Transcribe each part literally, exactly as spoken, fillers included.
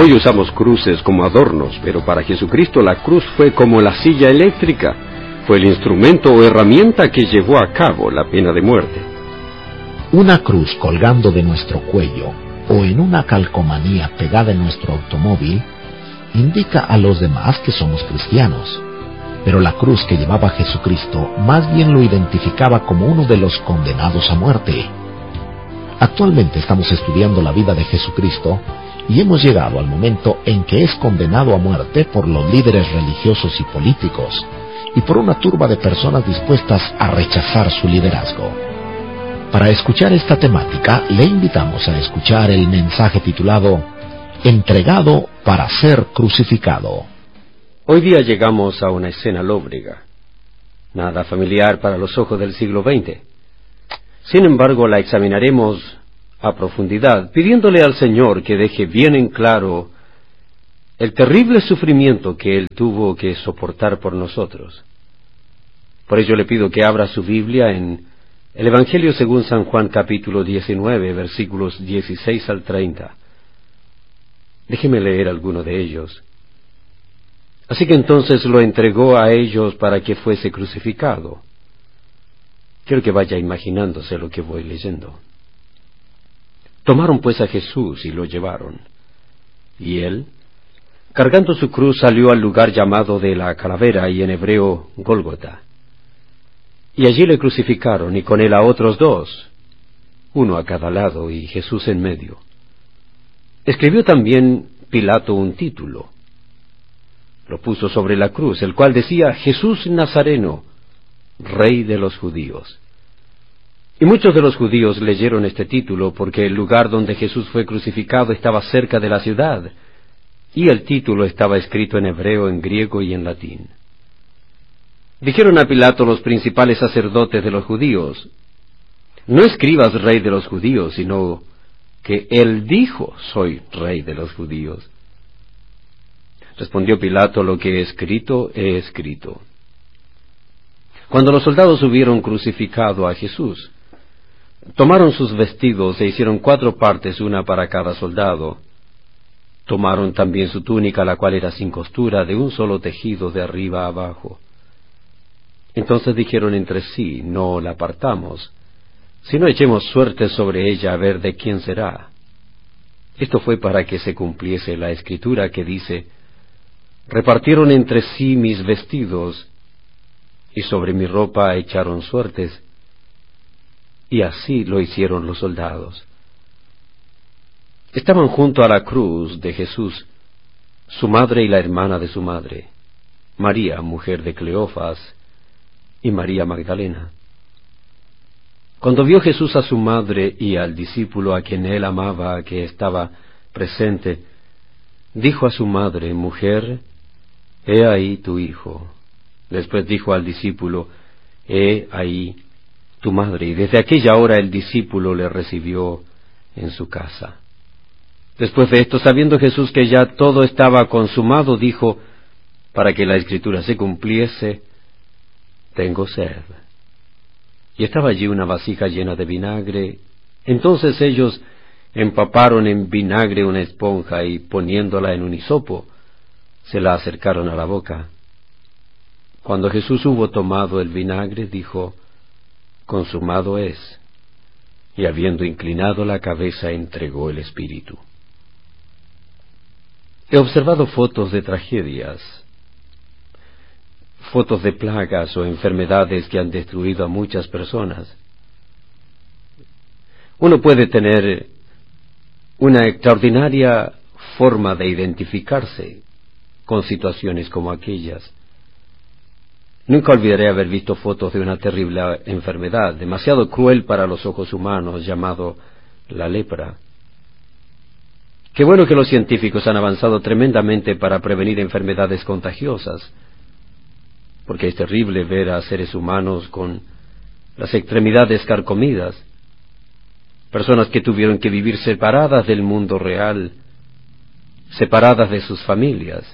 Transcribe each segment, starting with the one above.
Hoy usamos cruces como adornos, pero para Jesucristo la cruz fue como la silla eléctrica. Fue el instrumento o herramienta que llevó a cabo la pena de muerte. Una cruz colgando de nuestro cuello o en una calcomanía pegada en nuestro automóvil indica a los demás que somos cristianos. Pero la cruz que llevaba Jesucristo más bien lo identificaba como uno de los condenados a muerte. Actualmente estamos estudiando la vida de Jesucristo y hemos llegado al momento en que es condenado a muerte por los líderes religiosos y políticos y por una turba de personas dispuestas a rechazar su liderazgo. Para escuchar esta temática, le invitamos a escuchar el mensaje titulado Entregado para ser crucificado. Hoy día llegamos a una escena lóbrega, nada familiar para los ojos del siglo veinte. Sin embargo, la examinaremos a profundidad, pidiéndole al Señor que deje bien en claro el terrible sufrimiento que Él tuvo que soportar por nosotros. Por ello le pido que abra su Biblia en el Evangelio según San Juan capítulo diecinueve, versículos dieciséis al treinta. Déjeme leer alguno de ellos. Así que entonces lo entregó a ellos para que fuese crucificado. Quiero que vaya imaginándose lo que voy leyendo. Tomaron pues a Jesús y lo llevaron. Y él, cargando su cruz, salió al lugar llamado de la Calavera, y en hebreo Gólgota. Y allí le crucificaron, y con él a otros dos, uno a cada lado, y Jesús en medio. Escribió también Pilato un título. Lo puso sobre la cruz, el cual decía: Jesús Nazareno, Rey de los Judíos. Y muchos de los judíos leyeron este título porque el lugar donde Jesús fue crucificado estaba cerca de la ciudad, y el título estaba escrito en hebreo, en griego y en latín. Dijeron a Pilato los principales sacerdotes de los judíos: no escribas Rey de los Judíos, sino que él dijo: soy Rey de los Judíos. Respondió Pilato: lo que he escrito, he escrito. Cuando los soldados hubieron crucificado a Jesús, tomaron sus vestidos e hicieron cuatro partes, una para cada soldado. Tomaron también su túnica, la cual era sin costura, de un solo tejido de arriba a abajo. Entonces dijeron entre sí: no la partamos, sino echemos suerte sobre ella a ver de quién será. Esto fue para que se cumpliese la escritura que dice: repartieron entre sí mis vestidos, y sobre mi ropa echaron suertes. Y así lo hicieron los soldados. Estaban junto a la cruz de Jesús su madre y la hermana de su madre, María, mujer de Cleofas, y María Magdalena. Cuando vio Jesús a su madre y al discípulo a quien él amaba que estaba presente, dijo a su madre: mujer, he ahí tu hijo. Después dijo al discípulo: he ahí tu madre. Y desde aquella hora el discípulo le recibió en su casa. Después de esto, sabiendo Jesús que ya todo estaba consumado, dijo, para que la escritura se cumpliese: tengo sed. Y estaba allí una vasija llena de vinagre. Entonces ellos empaparon en vinagre una esponja y, poniéndola en un hisopo, se la acercaron a la boca. Cuando Jesús hubo tomado el vinagre, dijo: consumado es. Y habiendo inclinado la cabeza, entregó el espíritu. He observado fotos de tragedias, fotos de plagas o enfermedades que han destruido a muchas personas. Uno puede tener una extraordinaria forma de identificarse con situaciones como aquellas. Nunca olvidaré haber visto fotos de una terrible enfermedad, demasiado cruel para los ojos humanos, llamado la lepra. Qué bueno que los científicos han avanzado tremendamente para prevenir enfermedades contagiosas, porque es terrible ver a seres humanos con las extremidades carcomidas, personas que tuvieron que vivir separadas del mundo real, separadas de sus familias.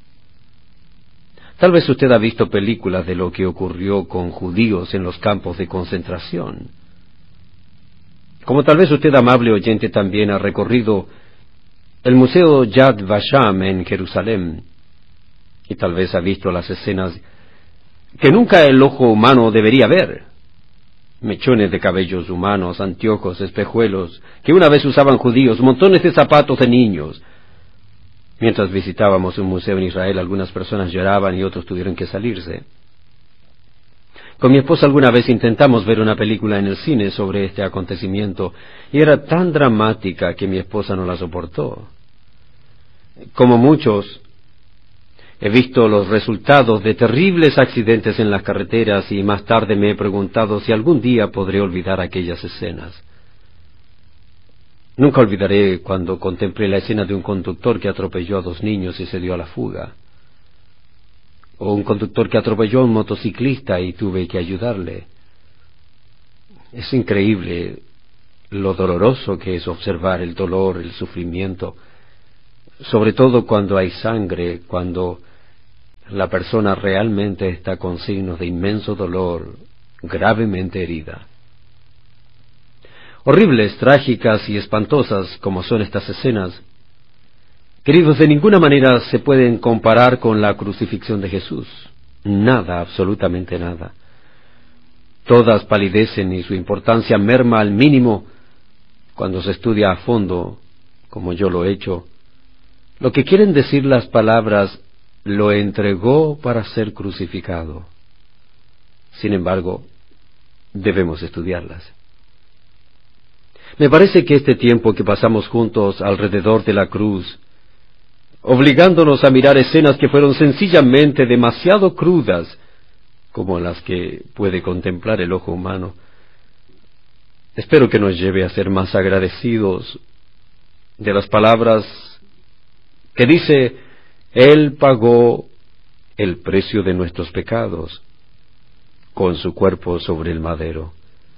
Tal vez usted ha visto películas de lo que ocurrió con judíos en los campos de el Museo Yad Vashem en Jerusalén, y tal vez ha visto las escenas que nunca el ojo humano debería ver. Mechones de cabellos humanos, anteojos, espejuelos, que una vez usaban judíos, montones de zapatos de niños. Mientras visitábamos un museo en Israel, algunas personas lloraban y otros tuvieron que salirse. Con mi esposa alguna vez intentamos ver una película en el cine sobre este acontecimiento, y era tan dramática que mi esposa no la soportó. Como muchos, he visto los resultados de terribles accidentes en las carreteras y más tarde me he preguntado si algún día podré olvidar aquellas escenas. Nunca olvidaré cuando contemplé la escena de un conductor que atropelló a dos niños y se dio a la fuga. O un conductor que atropelló a un motociclista y tuve que ayudarle. Es increíble lo doloroso que es observar el dolor, el sufrimiento, sobre todo cuando hay sangre, cuando la persona realmente está con signos de inmenso dolor, gravemente herida. Horribles, trágicas y espantosas como son estas escenas, queridos, de ninguna manera se pueden comparar con la crucifixión de Jesús. Nada, absolutamente nada. Todas palidecen y su importancia merma al mínimo cuando se estudia a fondo, como yo lo he hecho, lo que quieren decir las palabras «lo entregó para ser crucificado». Sin embargo, debemos estudiarlas. Me parece que este tiempo que pasamos juntos alrededor de la cruz, obligándonos a mirar escenas que fueron sencillamente demasiado crudas, como las que puede contemplar el ojo humano, espero que nos lleve a ser más agradecidos de las palabras que dice: Él pagó el precio de nuestros pecados con su cuerpo sobre el madero.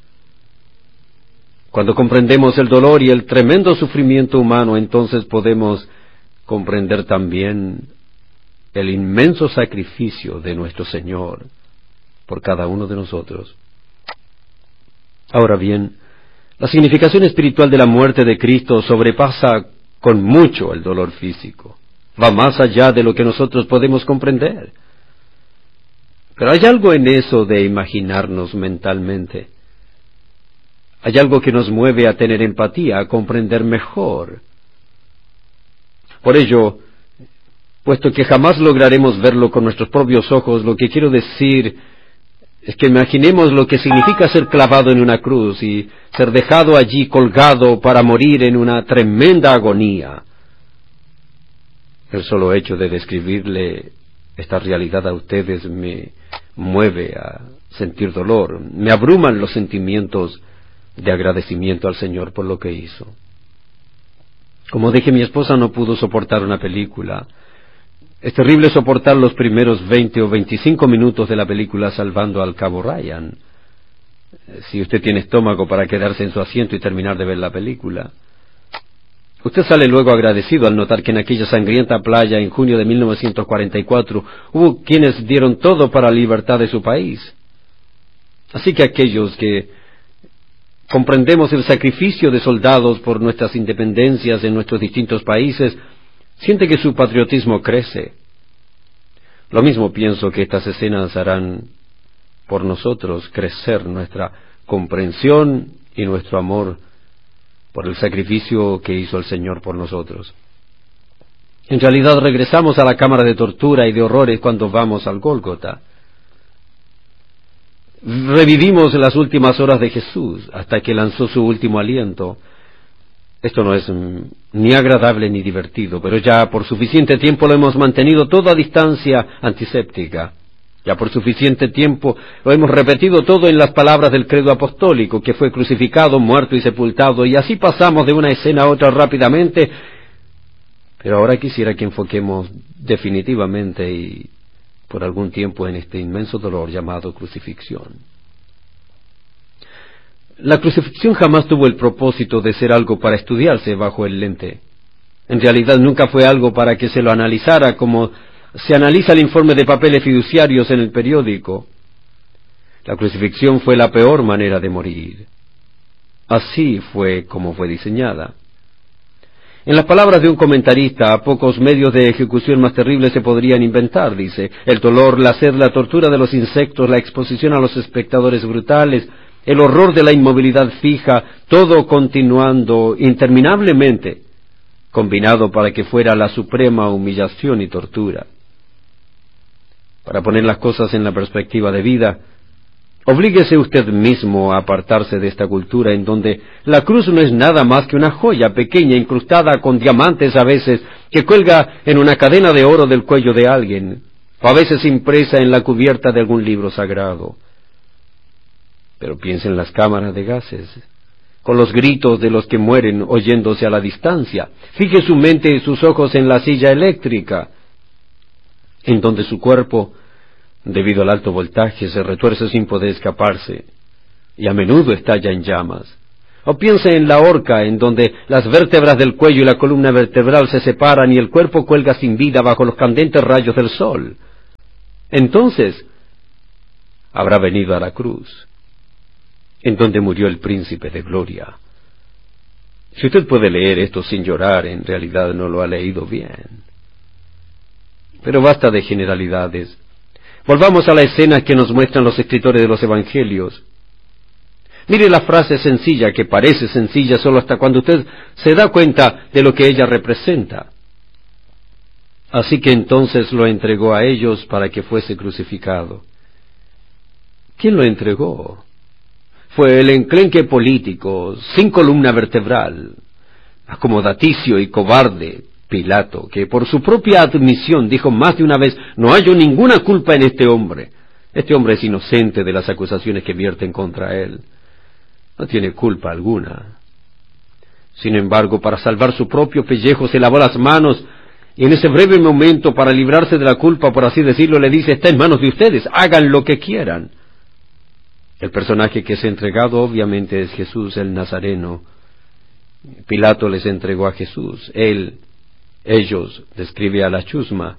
Cuando comprendemos el dolor y el tremendo sufrimiento humano, entonces podemos comprender también el inmenso sacrificio de nuestro Señor por cada uno de nosotros. Ahora bien, la significación espiritual de la muerte de Cristo sobrepasa con mucho el dolor físico. Va más allá de lo que nosotros podemos comprender. Pero hay algo en eso de imaginarnos mentalmente. Hay algo que nos mueve a tener empatía, a comprender mejor. Por ello, puesto que jamás lograremos verlo con nuestros propios ojos, lo que quiero decir es que imaginemos lo que significa ser clavado en una cruz y ser dejado allí colgado para morir en una tremenda agonía. El solo hecho de describirle esta realidad a ustedes me mueve a sentir dolor, me abruman los sentimientos de agradecimiento al Señor por lo que hizo. Como dije, mi esposa no pudo soportar una película. Es terrible soportar los primeros veinte o veinticinco minutos de la película Salvando al Cabo Ryan, si usted tiene estómago para quedarse en su asiento y terminar de ver la película. Usted sale luego agradecido al notar que en aquella sangrienta playa en junio de mil novecientos cuarenta y cuatro hubo quienes dieron todo para la libertad de su país. Así que aquellos que comprendemos el sacrificio de soldados por nuestras independencias en nuestros distintos países, siente que su patriotismo crece. Lo mismo pienso que estas escenas harán por nosotros crecer nuestra comprensión y nuestro amor por el sacrificio que hizo el Señor por nosotros. En realidad regresamos a la cámara de tortura y de horrores cuando vamos al Gólgota. Revivimos las últimas horas de Jesús hasta que lanzó su último aliento. Esto no es mm, ni agradable ni divertido, pero ya por suficiente tiempo lo hemos mantenido todo a distancia antiséptica. Ya por suficiente tiempo lo hemos repetido todo en las palabras del credo apostólico, que fue crucificado, muerto y sepultado, y así pasamos de una escena a otra rápidamente. Pero ahora quisiera que enfoquemos definitivamente y por algún tiempo en este inmenso dolor llamado crucifixión. La crucifixión jamás tuvo el propósito de ser algo para estudiarse bajo el lente. En realidad nunca fue algo para que se lo analizara como se analiza el informe de papeles fiduciarios en el periódico. La crucifixión fue la peor manera de morir. Así fue como fue diseñada. En las palabras de un comentarista, pocos medios de ejecución más terribles se podrían inventar, dice. El dolor, la sed, la tortura de los insectos, la exposición a los espectadores brutales, el horror de la inmovilidad fija, todo continuando interminablemente, combinado para que fuera la suprema humillación y tortura. Para poner las cosas en la perspectiva de vida, oblíguese usted mismo a apartarse de esta cultura en donde la cruz no es nada más que una joya pequeña incrustada con diamantes a veces, que cuelga en una cadena de oro del cuello de alguien, o a veces impresa en la cubierta de algún libro sagrado. Pero piense en las cámaras de gases, con los gritos de los que mueren oyéndose a la distancia. Fije su mente y sus ojos en la silla eléctrica, en donde su cuerpo, debido al alto voltaje, se retuerce sin poder escaparse, y a menudo estalla en llamas. O piense en la horca, en donde las vértebras del cuello y la columna vertebral se separan y el cuerpo cuelga sin vida bajo los candentes rayos del sol. Entonces habrá venido a la cruz, en donde murió el príncipe de gloria. Si usted puede leer esto sin llorar, en realidad no lo ha leído bien. Pero basta de generalidades. Volvamos a la escena que nos muestran los escritores de los evangelios. Mire la frase sencilla, que parece sencilla solo hasta cuando usted se da cuenta de lo que ella representa. Así que entonces lo entregó a ellos para que fuese crucificado. ¿Quién lo entregó? Fue el enclenque político, sin columna vertebral, acomodaticio y cobarde Pilato, que por su propia admisión dijo más de una vez: no hallo ninguna culpa en este hombre. Este hombre es inocente de las acusaciones que vierten contra él. No tiene culpa alguna. Sin embargo, para salvar su propio pellejo, se lavó las manos, y en ese breve momento, para librarse de la culpa, por así decirlo, le dice: está en manos de ustedes, hagan lo que quieran. El personaje que es entregado obviamente es Jesús el Nazareno. Pilato les entregó a Jesús. Él, ellos, describe a la chusma,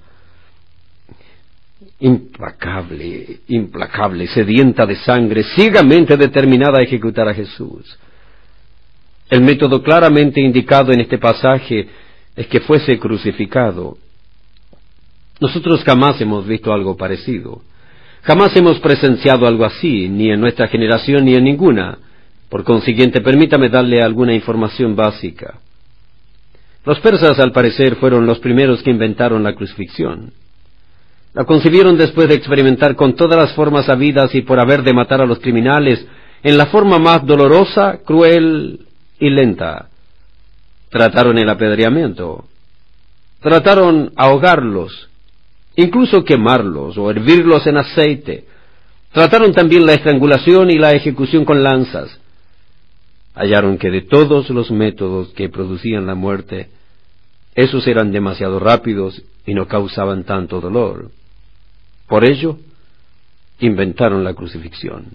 implacable, implacable, sedienta de sangre, ciegamente determinada a ejecutar a Jesús. El método claramente indicado en este pasaje es que fuese crucificado. Nosotros jamás hemos visto algo parecido. Jamás hemos presenciado algo así, ni en nuestra generación ni en ninguna. Por consiguiente, permítame darle alguna información básica. Los persas, al parecer, fueron los primeros que inventaron la crucifixión. La concibieron después de experimentar con todas las formas habidas y por haber de matar a los criminales en la forma más dolorosa, cruel y lenta. Trataron el apedreamiento. Trataron ahogarlos, incluso quemarlos o hervirlos en aceite. Trataron también la estrangulación y la ejecución con lanzas. Hallaron que de todos los métodos que producían la muerte, esos eran demasiado rápidos y no causaban tanto dolor. Por ello, inventaron la crucifixión.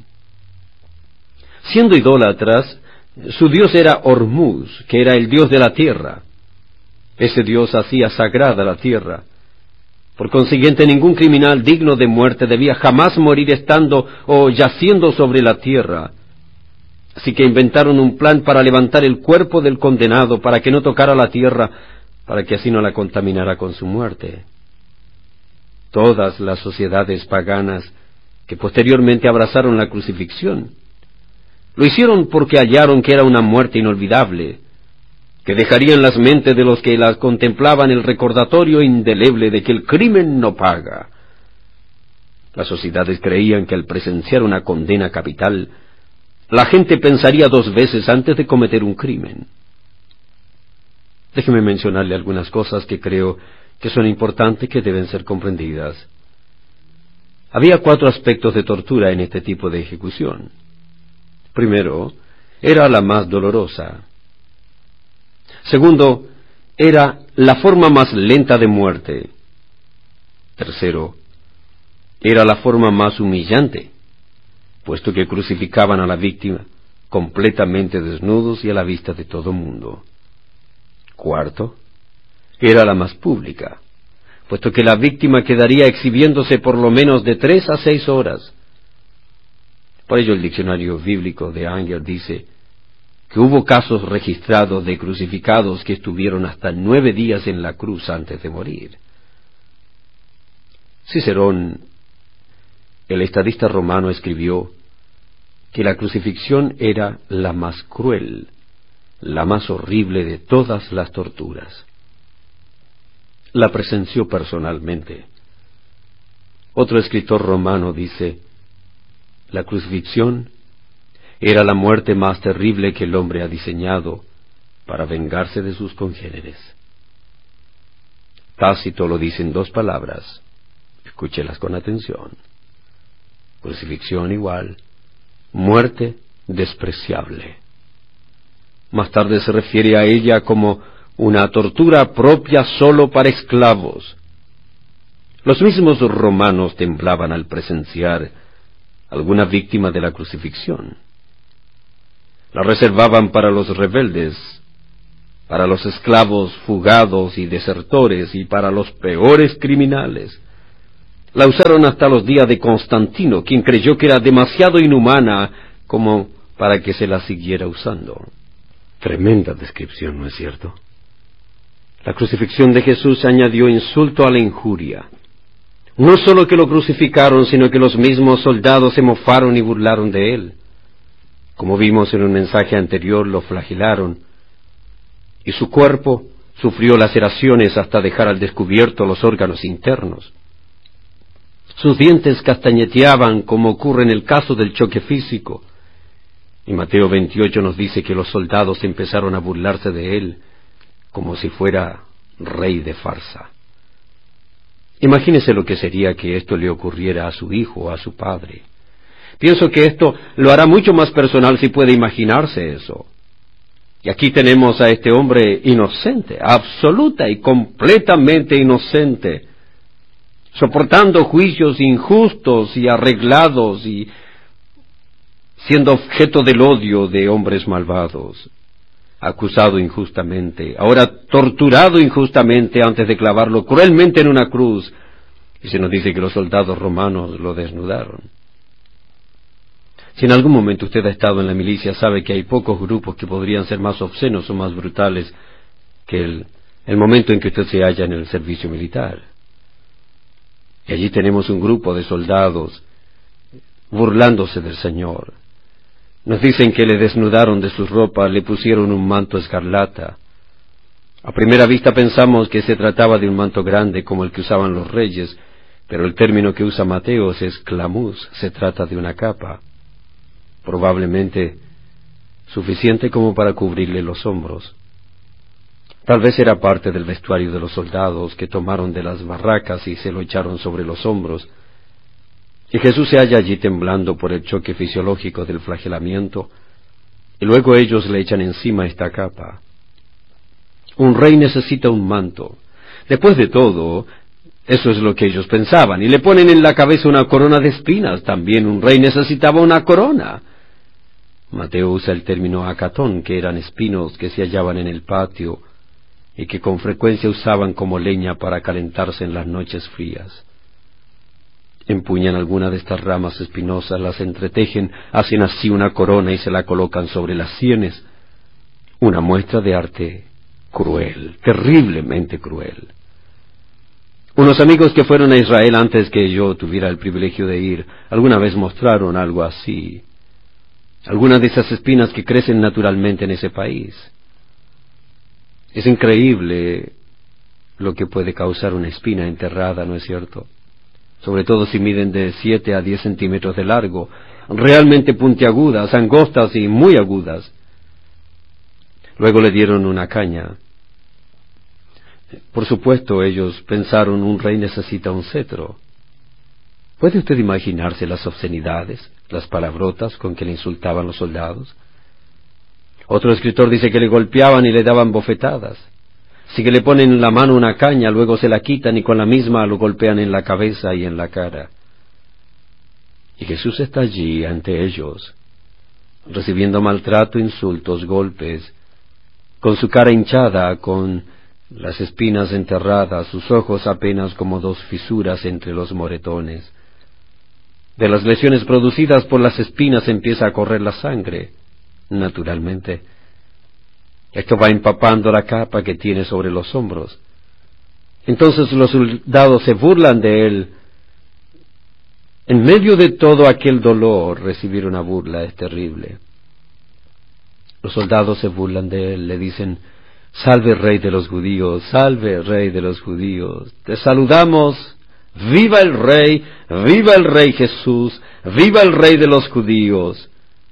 Siendo idólatras, su dios era Hormuz, que era el dios de la tierra. Ese dios hacía sagrada la tierra. Por consiguiente, ningún criminal digno de muerte debía jamás morir estando o yaciendo sobre la tierra. Así que inventaron un plan para levantar el cuerpo del condenado, para que no tocara la tierra, para que así no la contaminara con su muerte. Todas las sociedades paganas que posteriormente abrazaron la crucifixión lo hicieron porque hallaron que era una muerte inolvidable, que dejaría en las mentes de los que la contemplaban el recordatorio indeleble de que el crimen no paga. Las sociedades creían que al presenciar una condena capital, la gente pensaría dos veces antes de cometer un crimen. Déjeme mencionarle algunas cosas que creo que son importantes y que deben ser comprendidas. Había cuatro aspectos de tortura en este tipo de ejecución. Primero, era la más dolorosa. Segundo, era la forma más lenta de muerte. Tercero, era la forma más humillante, puesto que crucificaban a la víctima completamente desnudos y a la vista de todo mundo. Cuarto, era la más pública, puesto que la víctima quedaría exhibiéndose por lo menos de tres a seis horas. Por ello el diccionario bíblico de Anger dice: que hubo casos registrados de crucificados que estuvieron hasta nueve días en la cruz antes de morir. Cicerón, el estadista romano, escribió que la crucifixión era la más cruel, la más horrible de todas las torturas. La presenció personalmente. Otro escritor romano dice: la crucifixión era la muerte más terrible que el hombre ha diseñado para vengarse de sus congéneres. Tácito lo dice en dos palabras. Escúchelas con atención. Crucifixión igual, muerte despreciable. Más tarde se refiere a ella como una tortura propia solo para esclavos. Los mismos romanos temblaban al presenciar alguna víctima de la crucifixión. La reservaban para los rebeldes, para los esclavos fugados y desertores y para los peores criminales. La usaron hasta los días de Constantino, quien creyó que era demasiado inhumana como para que se la siguiera usando. Tremenda descripción, ¿no es cierto? La crucifixión de Jesús añadió insulto a la injuria. No solo que lo crucificaron, sino que los mismos soldados se mofaron y burlaron de él. Como vimos en un mensaje anterior, lo flagelaron, y su cuerpo sufrió laceraciones hasta dejar al descubierto los órganos internos. Sus dientes castañeteaban, como ocurre en el caso del choque físico. Y Mateo veintiocho nos dice que los soldados empezaron a burlarse de él, como si fuera rey de farsa. Imagínese lo que sería que esto le ocurriera a su hijo o a su padre. Pienso que esto lo hará mucho más personal si puede imaginarse eso. Y aquí tenemos a este hombre inocente, absoluta y completamente inocente, soportando juicios injustos y arreglados y siendo objeto del odio de hombres malvados, acusado injustamente, ahora torturado injustamente antes de clavarlo cruelmente en una cruz, y se nos dice que los soldados romanos lo desnudaron. Si en algún momento usted ha estado en la milicia, sabe que hay pocos grupos que podrían ser más obscenos o más brutales que el, el momento en que usted se halla en el servicio militar. Y allí tenemos un grupo de soldados burlándose del Señor. Nos dicen que le desnudaron de sus ropas, le pusieron un manto escarlata. A primera vista pensamos que se trataba de un manto grande como el que usaban los reyes, pero el término que usa Mateo es clamuz, se trata de una capa, probablemente suficiente como para cubrirle los hombros. Tal vez era parte del vestuario de los soldados que tomaron de las barracas y se lo echaron sobre los hombros. Y Jesús se halla allí temblando por el choque fisiológico del flagelamiento, y luego ellos le echan encima esta capa. Un rey necesita un manto. Después de todo, eso es lo que ellos pensaban, y le ponen en la cabeza una corona de espinas. También un rey necesitaba una corona. Mateo usa el término acatón, que eran espinos que se hallaban en el patio y que con frecuencia usaban como leña para calentarse en las noches frías. Empuñan alguna de estas ramas espinosas, las entretejen, hacen así una corona y se la colocan sobre las sienes. Una muestra de arte cruel, terriblemente cruel. Unos amigos que fueron a Israel antes que yo tuviera el privilegio de ir, alguna vez mostraron algo así. Algunas de esas espinas que crecen naturalmente en ese país. Es increíble lo que puede causar una espina enterrada, ¿no es cierto? Sobre todo si miden de siete a diez centímetros de largo, realmente puntiagudas, angostas y muy agudas. Luego le dieron una caña. Por supuesto, ellos pensaron, un rey necesita un cetro. ¿Puede usted imaginarse las obscenidades, las palabrotas con que le insultaban los soldados? Otro escritor dice que le golpeaban y le daban bofetadas. Si que le ponen en la mano una caña, luego se la quitan y con la misma lo golpean en la cabeza y en la cara. Y Jesús está allí ante ellos, recibiendo maltrato, insultos, golpes, con su cara hinchada, con las espinas enterradas, sus ojos apenas como dos fisuras entre los moretones. De las lesiones producidas por las espinas empieza a correr la sangre. Naturalmente, Esto va empapando la capa que tiene sobre los hombros. Entonces los soldados se burlan de él. En medio de todo aquel dolor, recibir una burla es terrible. Los soldados se burlan de él, le dicen: salve rey de los judíos, salve rey de los judíos, te saludamos, viva el rey, viva el rey Jesús, viva el rey de los judíos.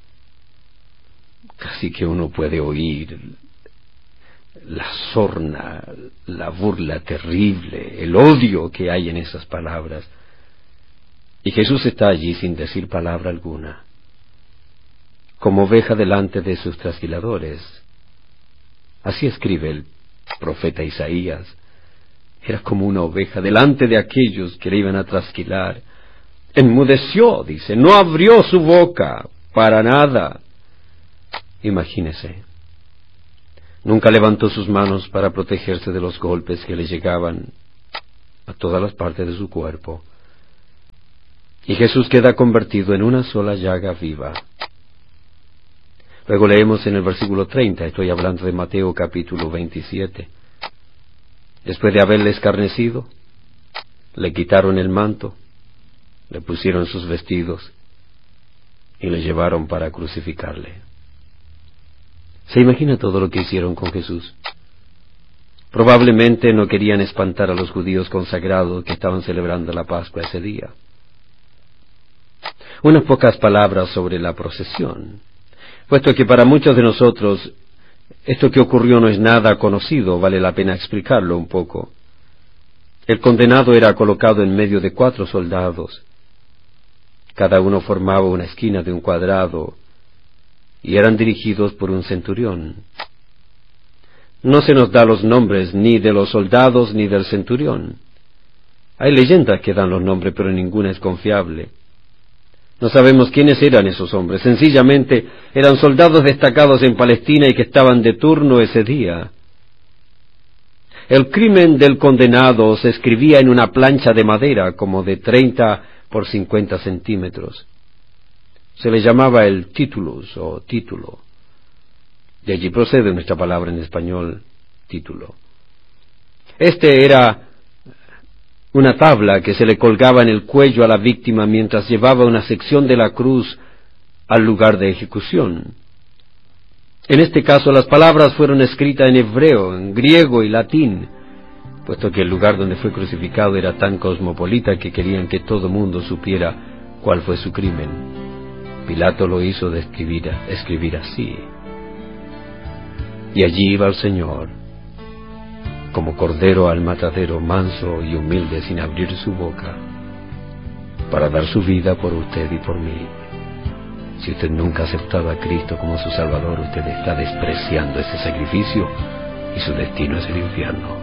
Casi que uno puede oír la sorna, la burla terrible, el odio que hay en esas palabras. Y Jesús está allí sin decir palabra alguna, como oveja delante de sus trasquiladores. Así escribe el profeta Isaías. Era como una oveja delante de aquellos que le iban a trasquilar. Enmudeció, dice, no abrió su boca para nada. Imagínese. Nunca levantó sus manos para protegerse de los golpes que le llegaban a todas las partes de su cuerpo. Y Jesús queda convertido en una sola llaga viva. Luego leemos en el versículo treinta, estoy hablando de Mateo capítulo veintisiete. Después de haberle escarnecido, le quitaron el manto, le pusieron sus vestidos y le llevaron para crucificarle. ¿Se imagina todo lo que hicieron con Jesús? Probablemente no querían espantar a los judíos consagrados que estaban celebrando la Pascua ese día. Unas pocas palabras sobre la procesión, puesto que para muchos de nosotros esto que ocurrió no es nada conocido, vale la pena explicarlo un poco. El condenado era colocado en medio de cuatro soldados. Cada uno formaba una esquina de un cuadrado y eran dirigidos por un centurión. No se nos da los nombres ni de los soldados ni del centurión. Hay leyendas que dan los nombres, pero ninguna es confiable. No sabemos quiénes eran esos hombres. Sencillamente eran soldados destacados en Palestina y que estaban de turno ese día. El crimen del condenado se escribía en una plancha de madera como de treinta por cincuenta centímetros. Se le llamaba el titulus o título. De allí procede nuestra palabra en español, título. Este era una tabla que se le colgaba en el cuello a la víctima mientras llevaba una sección de la cruz al lugar de ejecución. En este caso las palabras fueron escritas en hebreo, en griego y latín, puesto que el lugar donde fue crucificado era tan cosmopolita que querían que todo mundo supiera cuál fue su crimen. Pilato lo hizo de escribir, escribir así. Y allí iba el Señor, como cordero al matadero, manso y humilde, sin abrir su boca, para dar su vida por usted y por mí. Si usted nunca ha aceptado a Cristo como su Salvador, usted está despreciando ese sacrificio y su destino es el infierno.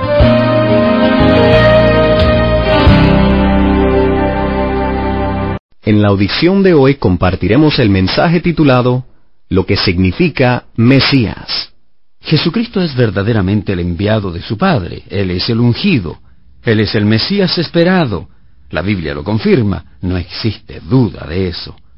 En la audición de hoy compartiremos el mensaje titulado Lo que significa Mesías. Jesucristo es verdaderamente el enviado de su Padre. Él es el ungido. Él es el Mesías esperado. La Biblia lo confirma. No existe duda de eso.